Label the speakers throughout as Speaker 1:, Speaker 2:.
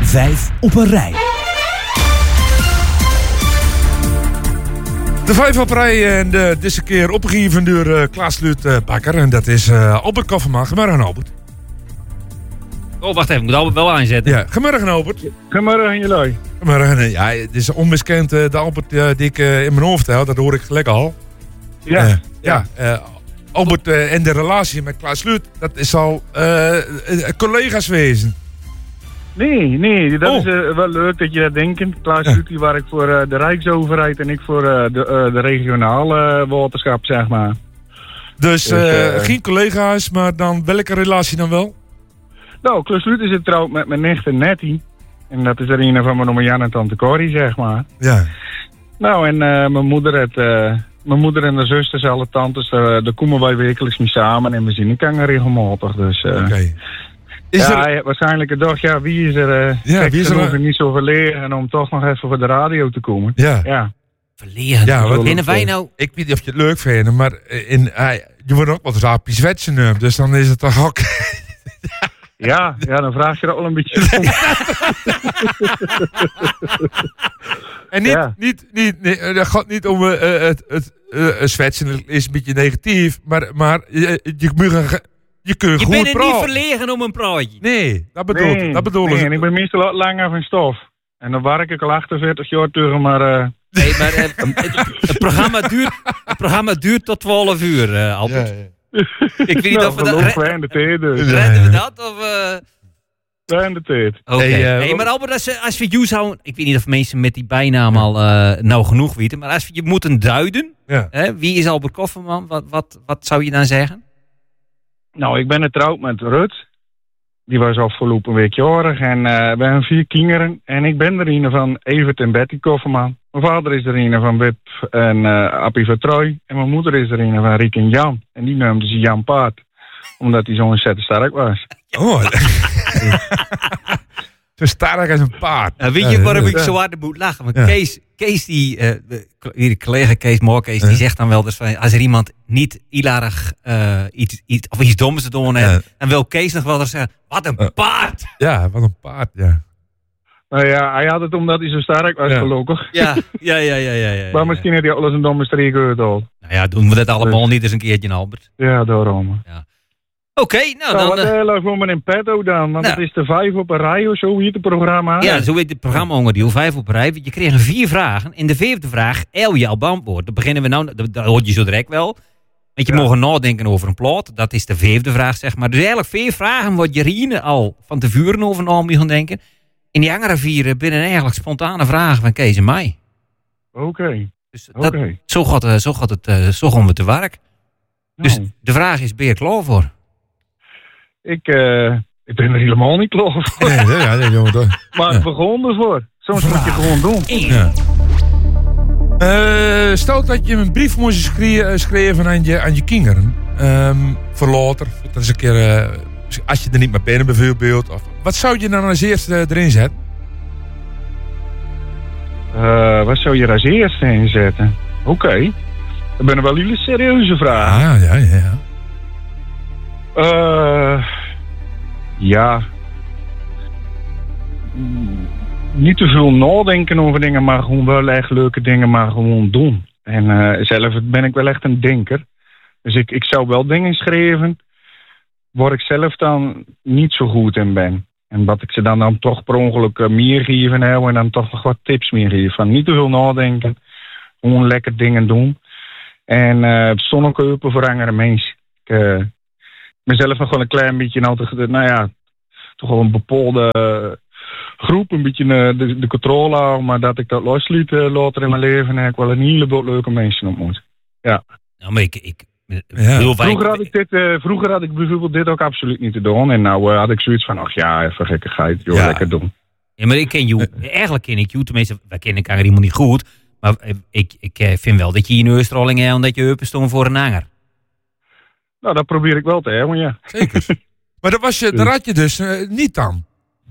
Speaker 1: 5 op een rij.
Speaker 2: De 5 op rij en deze keer opgegeven door Klaas Luut Bakker. En dat is Albert Kofferman. Goedemorgen, Albert.
Speaker 3: Oh, wacht even. Ik moet Albert wel aanzetten.
Speaker 2: Ja, goedemorgen, Albert.
Speaker 4: Goedemorgen, jullie.
Speaker 2: Goedemorgen. Ja, het is onbekend de Albert die ik in mijn hoofd heb. Dat hoor ik gelijk al.
Speaker 4: Ja.
Speaker 2: Albert en de relatie met Klaas Luut, dat is al collega's wezen.
Speaker 4: Nee, dat is wel leuk dat je dat denkt. Klaas Luut die werkt voor de Rijksoverheid en ik voor de regionale waterschap, zeg maar.
Speaker 2: Dus geen collega's, maar dan welke relatie dan wel?
Speaker 4: Nou, Klaas Luut is getrouwd met mijn nicht Nettie. En dat is er een van mijn oma Jan en tante Corrie, zeg maar.
Speaker 2: Ja.
Speaker 4: Nou, en mijn moeder en de zusters, alle tantes, daar komen wij wekelijks mee samen en we zien elkaar regelmatig. Dus,
Speaker 2: Oké.
Speaker 4: Waarschijnlijk dacht, wie is er niet zo verlegen om toch nog even voor de radio te komen.
Speaker 2: Ja.
Speaker 3: Verlegen.
Speaker 2: Ja,
Speaker 3: wat vinden wij nou?
Speaker 2: Ik weet niet of je het leuk vindt, maar je wordt ook wat raapjes zwetsen, dus dan is het toch ook...
Speaker 4: Ja, dan vraag je er al een beetje om.
Speaker 2: En dat gaat niet om het zwetsen is een beetje negatief, maar je kunt goed praten.
Speaker 3: Je bent niet verlegen om een praatje.
Speaker 2: Nee, dat bedoel ik.
Speaker 4: En ik ben meestal langer van stof. En dan werk ik al 48 jaar terug, maar...
Speaker 3: Nee, maar het programma duurt tot 12 uur, Albert.
Speaker 2: Ja.
Speaker 3: Ik weet niet of we dat...
Speaker 4: Redden
Speaker 3: we dat, of...
Speaker 4: Zijn de tijd.
Speaker 3: Oké. Maar Albert, als we jou zouden... Ik weet niet of mensen met die bijnaam al nou genoeg weten, maar als we je moeten duiden, wie is Albert Kofferman? Wat zou je dan zeggen?
Speaker 4: Nou, ik ben getrouwd met Rut. Die was afgelopen week jarig en we hebben 4 kinderen. En ik ben er een van Evert en Betty Kofferman. Mijn vader is er een van Wip en Appie Vertrooy. En mijn moeder is er een van Riek en Jan. En die noemden ze Jan Paard. Omdat hij zo ontzettend sterk was.
Speaker 2: Oh, zo sterk als een paard.
Speaker 3: Weet je waarom ik zo hard moet lachen? Want Kees de collega Kees Moorkees, die zegt dan wel dus van, als er iemand niet hilarig iets doms te doen heeft, dan wil Kees nog wel eens zeggen, wat een paard!
Speaker 2: Ja, wat een paard, ja.
Speaker 4: Nou ja, hij had het omdat hij zo sterk was, gelukkig.
Speaker 3: Ja.
Speaker 4: Maar misschien heeft hij alles een domme streek uit al.
Speaker 3: Nou ja, doen we dat allemaal niet eens een keertje, Albert.
Speaker 4: Ja, daarom.
Speaker 3: Ja. Oké, nou dan...
Speaker 4: Wat voor me in petto dan? Want het is de 5 op een rij of zo, heet het programma.
Speaker 3: Ja, zo heet het programma onderdeel, 5 op een rij. Je kreeg 4 vragen. In de 5e vraag, je al beantwoord. Dan beginnen we nou, dat hoort je zo direct wel. Want je mag nadenken over een plot. Dat is de 5e vraag, zeg maar. Dus eigenlijk 4 vragen wat Jerine al van tevoren over na moet gaan denken. En die andere 4 binnen eigenlijk spontane vragen van Kees en mij.
Speaker 4: Oké.
Speaker 3: Dus zo gaan we te werk. Dus de vraag is, ben je klaar voor?
Speaker 4: Ik ben er helemaal niet klaar voor.
Speaker 2: Nee, jongen.
Speaker 4: Maar ik begon ervoor. Soms moet je gewoon doen.
Speaker 2: Ja. Stel dat je een brief moest schrijven aan je kinderen. Voor later. Dat is een keer, als je er niet meer bent bijvoorbeeld. Of, wat zou je dan als eerste erin zetten?
Speaker 4: Wat zou je als eerste inzetten? Oké. Dat zijn wel hele serieuze vragen.
Speaker 2: Ja.
Speaker 4: Niet te veel nadenken over dingen, maar gewoon wel echt leuke dingen, maar gewoon doen. En zelf ben ik wel echt een denker. Dus ik zou wel dingen schrijven waar ik zelf dan niet zo goed in ben. En wat ik ze dan toch per ongeluk meer geven heb en dan toch nog wat tips meer geven. Van niet te veel nadenken, gewoon lekker dingen doen. En zonnekopen voor andere mensen. Ik mezelf nog wel een klein beetje toch wel een bepaalde groep, een beetje de controle houden, maar dat ik dat losliet later in mijn leven en ik wel een heleboel leuke mensen ontmoet. Ja.
Speaker 3: Nou, maar
Speaker 4: Vroeger had ik bijvoorbeeld dit ook absoluut niet te doen en nou had ik zoiets van, even gekkigheid, lekker doen.
Speaker 3: Ja, maar ik ken jou, eigenlijk ken ik jou, tenminste, wij kennen elkaar helemaal niet goed, maar ik vind wel dat je in uitstraling hebt en dat je open stond voor een hanger.
Speaker 4: Nou, dat probeer ik wel te hebben, ja.
Speaker 2: Zeker. Maar dat had je dus niet dan?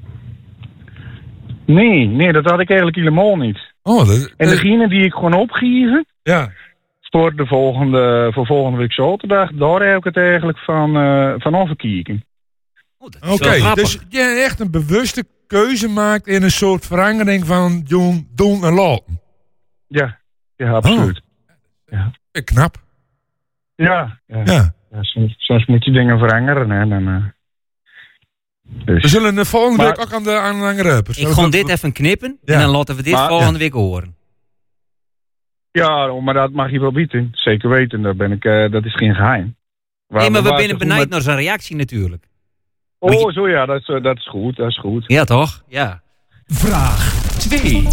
Speaker 4: Nee, dat had ik eigenlijk helemaal niet. En degene die ik gewoon opgeven, voor volgende week zaterdag, daar heb ik het eigenlijk van afgekeken.
Speaker 3: Oh, dat is wel
Speaker 2: Oké,
Speaker 3: grappig.
Speaker 2: dus je echt een bewuste keuze maakt in een soort verandering van doen en laten.
Speaker 4: Ja, absoluut.
Speaker 2: Knap.
Speaker 4: Ja.
Speaker 2: Ja.
Speaker 4: Ja, soms moet je dingen veranderen. Hè, dan, dus.
Speaker 2: We zullen de volgende
Speaker 4: Maar-
Speaker 2: week ook aan de lange reupers.
Speaker 3: Ik ga dit even knippen
Speaker 2: Ja.
Speaker 3: en dan laten we dit
Speaker 4: Maar-
Speaker 3: volgende week horen.
Speaker 4: Ja, maar dat mag je wel bieden. Zeker weten, dat is geen geheim.
Speaker 3: Nee, maar we
Speaker 4: waren
Speaker 3: zijn
Speaker 4: toen
Speaker 3: benijd
Speaker 4: met-
Speaker 3: naar zijn reactie natuurlijk.
Speaker 4: Oh, zo ja, dat is goed. Dat is goed.
Speaker 3: Ja, toch? Ja.
Speaker 1: Vraag 2.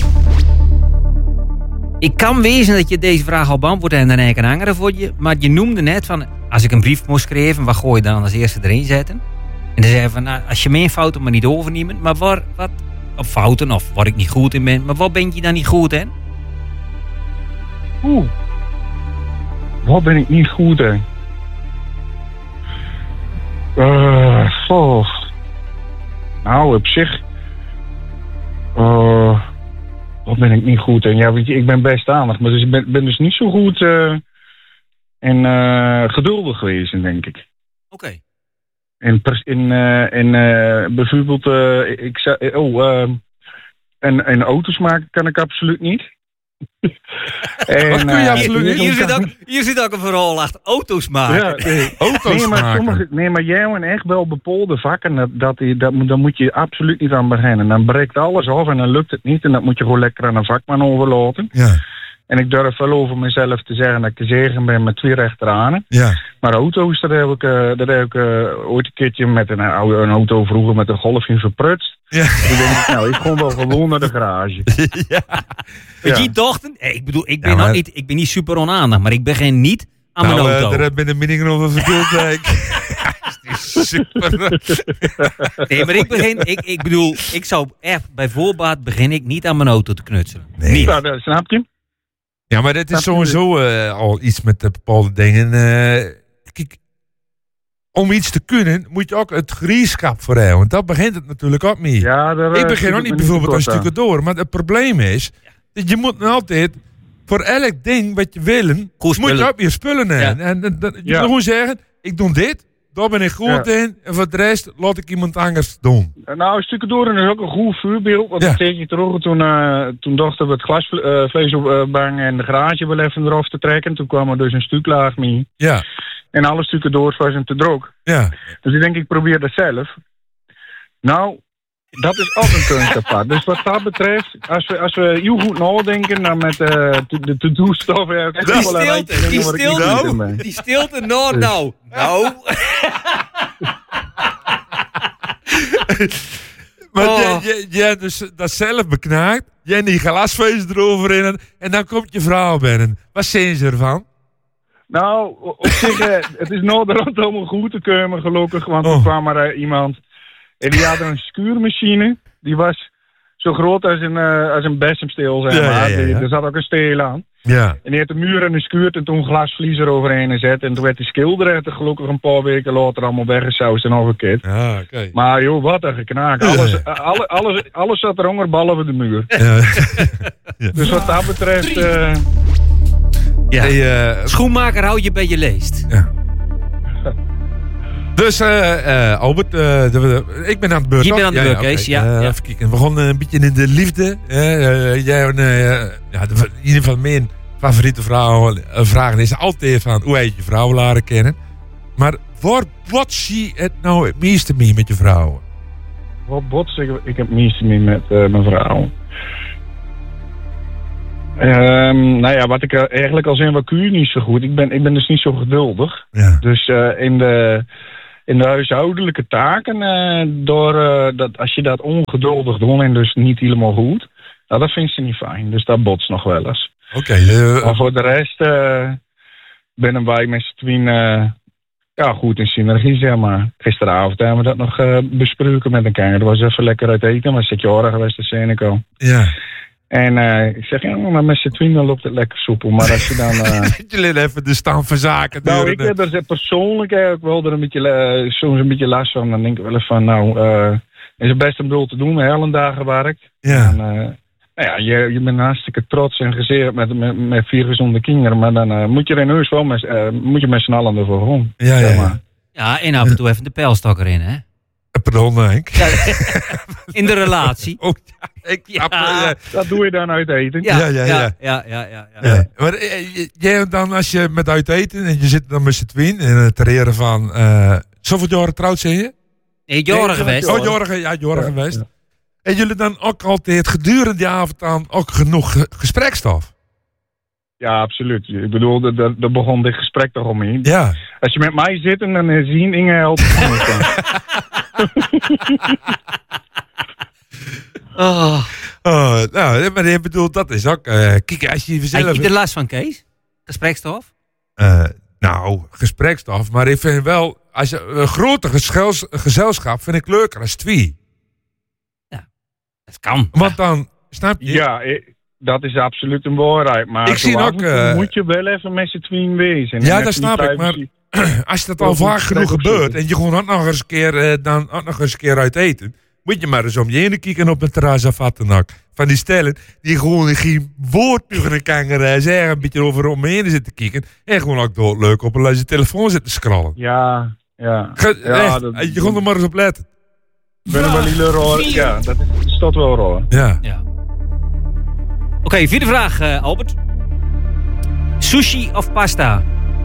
Speaker 3: Ik kan wezen dat je deze vraag al beantwoord en dan eigenlijk een hanger voor je. Maar je noemde net van, als ik een brief moest schrijven, wat gooi je dan als eerste erin zetten? En dan zei je van, nou, als je mijn fouten maar niet overneemt, maar wat op fouten of waar ik niet goed in ben, maar wat ben je dan niet goed in?
Speaker 4: Wat ben ik niet goed in? Nou, op zich... wat ben ik niet goed in? Ja, weet je, ik ben best aandacht, maar dus ik ben dus niet zo goed en geduldig geweest, denk ik.
Speaker 3: Oké.
Speaker 4: Bijvoorbeeld, en auto's maken kan ik absoluut niet.
Speaker 2: Wat kun je absoluut niet?
Speaker 3: Hier zit ook een verhaal achter. Auto's maken.
Speaker 4: Ja, nee.
Speaker 2: Auto's maken.
Speaker 4: Maar jij en echt wel bepaalde vakken, daar moet je absoluut niet aan beginnen. Dan breekt alles af en dan lukt het niet. En dat moet je gewoon lekker aan een vakman overlaten.
Speaker 2: Ja.
Speaker 4: En ik durf wel over mezelf te zeggen dat ik een zegen ben met 2 rechteranen.
Speaker 2: Ja.
Speaker 4: Maar auto's, daar heb ik ooit een keertje met een auto vroeger met een golfje verprutst.
Speaker 2: Ja.
Speaker 4: Toen denk ik, nou, ik kom wel gewoon naar de garage.
Speaker 3: Weet
Speaker 4: Ja.
Speaker 3: je, dochten? Ik bedoel, ik ben,
Speaker 2: Ja, maar-
Speaker 3: ik ben niet super onaandacht, maar ik begin niet aan mijn auto.
Speaker 2: Daar ben ik meningen over verdeeld. Super.
Speaker 3: Nee, maar ik bedoel, ik zou echt bij voorbaat begin ik niet aan mijn auto te knutselen.
Speaker 2: Nee.
Speaker 3: Niet.
Speaker 4: Nou, dat snap je?
Speaker 2: Ja, maar dat is sowieso al iets met bepaalde dingen. Kijk, om iets te kunnen, moet je ook het gereedschap voor hebben. Want dat begint het natuurlijk ook mee.
Speaker 4: Ja, daar,
Speaker 2: Ik begin ook niet bijvoorbeeld aan
Speaker 4: kort aan.
Speaker 2: stukken door. Maar het probleem is, dat je moet altijd, voor elk ding wat je wil, moet
Speaker 3: spullen.
Speaker 2: je ook weer spullen hebben.
Speaker 3: Ja.
Speaker 2: En je
Speaker 4: Ja.
Speaker 2: moet gewoon zeggen, ik doe dit, daar ben ik goed in. En voor de rest laat ik iemand anders doen.
Speaker 4: Nou, stukken door is ook een goed voorbeeld. Want
Speaker 2: Ja.
Speaker 4: een tijdje terug, toen dachten we het glasvleesopbang en de garage wel even eraf te trekken. Toen kwam er dus een stuklaag mee.
Speaker 2: Ja,
Speaker 4: En alle stukken door was hem te droog.
Speaker 2: ja.
Speaker 4: Dus ik denk, ik probeer dat zelf. Nou, dat is ook een kunst apart. Dus wat dat betreft, als we heel goed nadenken, dan met de to-do-stof...
Speaker 3: Die stilte, nou.
Speaker 2: Maar
Speaker 3: Oh.
Speaker 2: jij dus dat zelf beknaakt. Jij die glasvezel erover en dan komt je vrouw binnen. Wat zijn ze ervan?
Speaker 4: Nou, op zich, het is nodig allemaal goed te komen, gelukkig. Want
Speaker 2: Oh.
Speaker 4: er kwam er iemand en die had een schuurmachine. Die was zo groot als een bezemsteel, zeg
Speaker 2: Ja,
Speaker 4: maar.
Speaker 2: ja, ja.
Speaker 4: Er zat ook een steel aan.
Speaker 2: Ja.
Speaker 4: En die had de muur en de schuurt en toen glasvlies eroverheen gezet. En toen werd die schilder gelukkig een paar weken later allemaal weggesausd en overkit.
Speaker 2: Ja, oké.
Speaker 4: Maar joh, wat een geknaak. Alles zat er onder, behalve de muur.
Speaker 2: Ja.
Speaker 4: Dus wat dat betreft...
Speaker 3: Ja.
Speaker 2: Hey,
Speaker 3: Schoenmaker hou je bij je leest.
Speaker 2: ja. Dus Albert, ik ben aan het beurt.
Speaker 3: Je
Speaker 2: toch?
Speaker 3: bent aan de beurt,
Speaker 2: oké.
Speaker 3: Kees, ja.
Speaker 2: Even kijken. We begonnen een beetje in de liefde. Jij en in ieder geval mijn favoriete vraag is altijd van hoe heet je vrouw leren kennen. Maar wat zie je het nou het meeste mee met je vrouwen?
Speaker 4: Wat bots ik heb meeste mee met mijn vrouw. Nou ja, wat ik eigenlijk al zei, wat kun je niet zo goed. Ik ben dus niet zo geduldig.
Speaker 2: Ja.
Speaker 4: Dus in de huishoudelijke taken, dat als je dat ongeduldig doet en dus niet helemaal goed, nou, dat vindt ze niet fijn. Dus dat botst nog wel eens.
Speaker 2: Oké.
Speaker 4: Maar voor de rest ben wij met z'n tweeën goed in synergie, zeg maar. Gisteravond hebben we dat nog besproken met elkaar. Dat was even lekker uit eten, maar zit je horen geweest de Seneco.
Speaker 2: Ja.
Speaker 4: En ik zeg, ja, maar met z'n tweeën loopt het lekker soepel. Maar als je dan...
Speaker 2: Jullie even de stand van zaken
Speaker 4: nou,
Speaker 2: duren.
Speaker 4: ik heb er persoonlijk eigenlijk wel er een beetje, soms een beetje last van. Dan denk ik wel eens van, is het best een bedoel te doen. We hebben hele dagen gewerkt.
Speaker 2: Ja.
Speaker 4: En, nou ja, je bent hartstikke trots en gezeerd met 4 gezonde kinderen. Maar dan moet je er in huis wel met z'n allen ervoor gaan.
Speaker 2: Ja,
Speaker 4: zeg
Speaker 2: ja.
Speaker 4: maar.
Speaker 3: Ja, en af en toe even de pijlstok erin, hè?
Speaker 2: Pardon, Henk.
Speaker 3: Ja, in de relatie.
Speaker 2: Oh, ja, ik snap
Speaker 4: Dat doe je dan uit eten.
Speaker 3: Ja.
Speaker 2: Maar jij dan, als je met uit eten en je zit dan met z'n tweeën en het terreren van... zoveel jaren trouwd, zeg je?
Speaker 3: Nee, jaren geweest.
Speaker 2: Oh, jaren geweest.
Speaker 4: Ja.
Speaker 2: En jullie dan ook altijd gedurende die avond dan ook genoeg gesprekstof?
Speaker 4: Ja, absoluut. Ik bedoel, daar begon dit gesprek toch omheen.
Speaker 2: Ja.
Speaker 4: Als je met mij zit en dan zien Inge helpt.
Speaker 2: Nou, maar ik bedoel, dat is ook... kijk, als je zelf...
Speaker 3: Had je er last van, Kees? Gesprekstof?
Speaker 2: Nou, gesprekstof. Maar ik vind wel... Als je een grote gezelschap vind ik leuker als twee.
Speaker 3: Dat kan.
Speaker 2: Want dan, snap je?
Speaker 4: Ja, dat is absoluut een waarheid. Maar
Speaker 2: Ik zie ook...
Speaker 4: moet je wel even met z'n tweeën wezen.
Speaker 2: Ja,
Speaker 4: En
Speaker 2: dat
Speaker 4: even
Speaker 2: snap
Speaker 4: die
Speaker 2: ik. Maar
Speaker 4: privacy-
Speaker 2: als dat al vaak genoeg gebeurt... en je gewoon ook nog eens een keer uit eten... moet je maar eens om je heen kijken op een terras of wat dan ook. Van die stellen die gewoon geen woord tegen een kangerij zeggen... een beetje over om me heen zitten kijken... en gewoon ook doodleuk op een telefoon zitten scrollen.
Speaker 4: Ja.
Speaker 2: Je gewoon er maar eens op letten.
Speaker 4: Ik ben wel heel raar. Ja, dat is tot wel raar.
Speaker 3: Ja. Oké, vierde vraag, Albert. Sushi of pasta?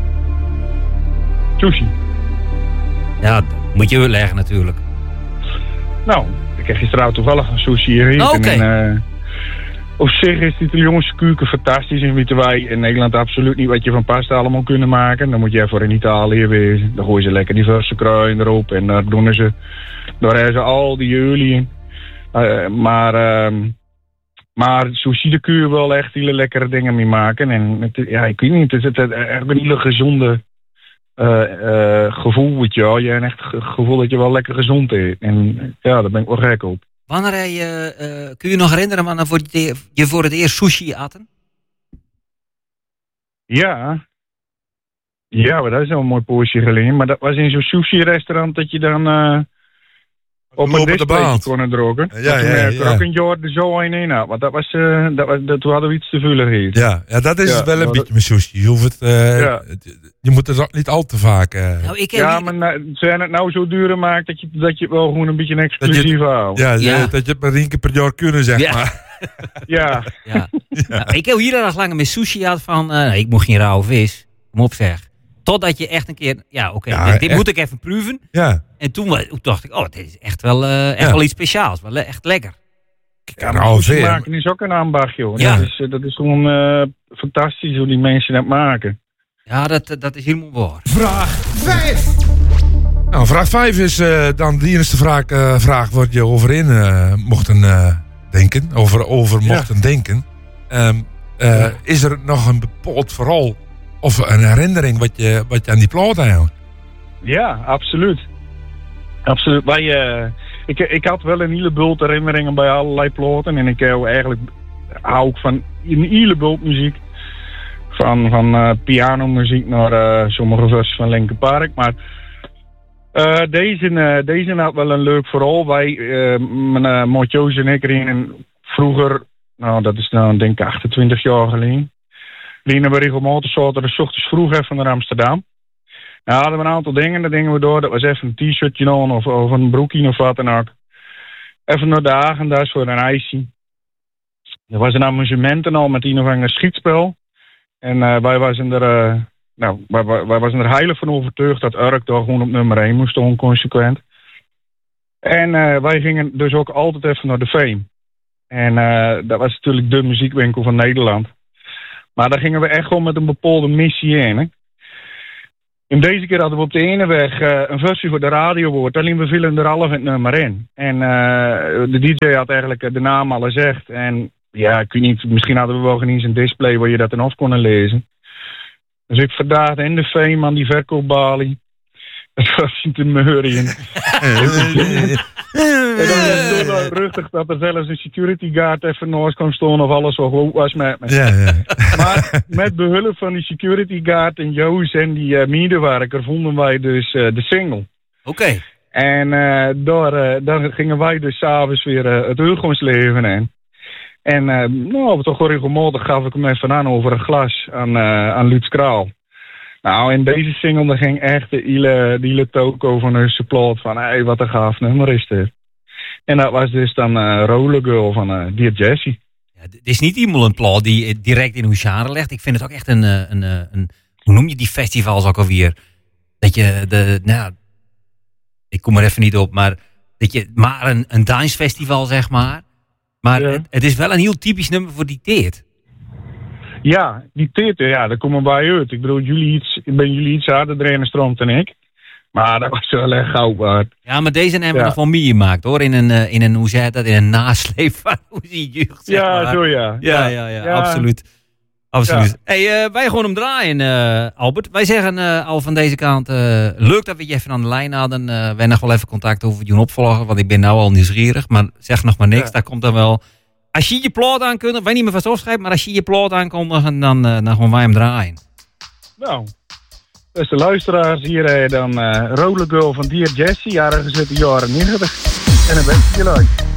Speaker 4: Sushi.
Speaker 3: Ja, dat moet je uitleggen natuurlijk.
Speaker 4: Nou, ik heb gisteravond toevallig een sushi hier gegeten.
Speaker 3: Oké.
Speaker 4: En op zich is die Italiaanse keuken fantastisch. En weten wij in Nederland absoluut niet wat je van pasta allemaal kunnen maken. Dan moet je voor in Italië wezen. Dan gooien ze lekker diverse kruiden erop. En daar doen ze... Daar hebben ze al die olie in. Maar sushi, daar kun je wel echt hele lekkere dingen mee maken. En ik weet niet, het is echt een hele gezonde gevoel. Weet je wel. Je hebt echt het gevoel dat je wel lekker gezond eet. En ja, daar ben ik wel gek op.
Speaker 3: Wanneer kun je nog herinneren wanneer je voor het eerst sushi aten?
Speaker 4: Ja, maar dat is wel een mooi poosje geleden. Maar dat was in zo'n sushi-restaurant dat je dan op een display kon drogen.
Speaker 2: Ja.
Speaker 4: Ik ook een jaar er zo in had. Want dat hadden we iets te veel gegeten.
Speaker 2: Ja, dat is wel een beetje met sushi. Je hoeft het, je moet het ook niet al te vaak...
Speaker 4: maar zijn het nou zo duur maakt dat je het wel gewoon een beetje exclusief houdt.
Speaker 2: Dat je het maar 1 keer per jaar kunnen, zeg maar.
Speaker 4: Ja.
Speaker 3: Nou, ik heb hier nog langer met sushi gehad van... ik mocht geen rauwe vis. Kom op zeg. Totdat je echt een keer... dit moet ik even proeven.
Speaker 2: Ja.
Speaker 3: En toen dacht ik... dit is echt wel iets speciaals. Wel echt lekker.
Speaker 4: Sushi maken is ook een ambacht, joh.
Speaker 3: Ja.
Speaker 4: Dat is gewoon fantastisch hoe die mensen dat maken.
Speaker 3: Ja, dat is helemaal waar.
Speaker 1: Vraag 5.
Speaker 2: Nou, vraag 5 is dan de eerste vraag waar je over in mochten denken. Over mochten denken. Is er nog een bepaald verhaal of een herinnering wat je aan die plaat hebt?
Speaker 4: Ja, absoluut. Absoluut. Ik had wel een hele bult herinneringen bij allerlei platen. En ik hou ook van een hele bult muziek. Van pianomuziek naar sommige versies van Linkin Park. Maar deze had wel een leuk verhaal. Wij, mijn Motjo's en ik reden vroeger, nou dat is nou denk ik 28 jaar geleden. Reden we regelmatig zaterdag 's ochtends vroeg even naar Amsterdam. Nou hadden we een aantal dingen, daar gingen we door. Dat was even een t-shirtje aan of een broekje of wat dan ook. Even naar de Hagendas voor een ijsje. Er was een amusement en al met een of ander schietspel. En wij waren er heilig van overtuigd dat Urk daar gewoon op nummer 1 moest, onconsequent. En wij gingen dus ook altijd even naar de Fame. En dat was natuurlijk de muziekwinkel van Nederland. Maar daar gingen we echt gewoon met een bepaalde missie in. Hè? En deze keer hadden we op de ene weg een versie voor de radiowoord. Alleen we vielen er half het nummer in. En de DJ had eigenlijk de naam al gezegd. En ja, ik weet niet, misschien hadden we wel geen eens een display waar je dat in af kon lezen. Dus ik verdaagde in de Fame aan die verkoopbalie. Dat was niet een meurien. En dan was het zo rustig dat er zelfs een security guard even naast kwam staan of alles wel goed was met me.
Speaker 2: Ja.
Speaker 4: Maar met behulp van die security guard en Joost en die medewerker vonden wij dus de single.
Speaker 3: Oké.
Speaker 4: En daar gingen wij dus s'avonds weer het uitgangsleven in. En toch regelmatig gaf ik hem even aan over een glas aan Lutz Kraal. Nou, in deze single daar ging echt de hele toko van hun support van, hé, wat een gaaf nummer is dit. En dat was dus dan Roller Girl van Dear Jessie.
Speaker 3: Ja, het is niet iemand een plaat die direct in uw genre legt. Ik vind het ook echt een hoe noem je die festivals ook alweer? Dat je ik kom er even niet op, maar dat je maar een dansfestival zeg maar. Maar
Speaker 4: Ja.
Speaker 3: het is wel een heel typisch nummer voor die teert.
Speaker 4: Ja, die titten, ja, daar komen we bij uit. Ik bedoel, jullie iets harder registrant dan ik. Maar dat was wel echt goud waard.
Speaker 3: Ja, maar deze hebben we
Speaker 4: Ja.
Speaker 3: nog wel meer gemaakt hoor. In een hoe zei dat? In een nasleep van hoe zie je jeugd, zeg
Speaker 4: Ja,
Speaker 3: maar.
Speaker 4: zo ja.
Speaker 3: Ja, absoluut. Absoluut. Hey, wij gewoon hem draaien, Albert. Wij zeggen al van deze kant, leuk dat we je even aan de lijn hadden. Wij nog wel even contact over doen opvolgen, want ik ben nou al nieuwsgierig. Maar zeg nog maar niks,
Speaker 4: Ja.
Speaker 3: daar komt dan wel. Als je je plaat aankondigt, wij niet meer van afschrijven, maar als je je plaat aankondigt, dan gaan wij hem draaien.
Speaker 4: Nou, beste luisteraars, hier dan Roller Girl van Dear Jessie, jaren gezet in de jaren 90. En een beetje geluid.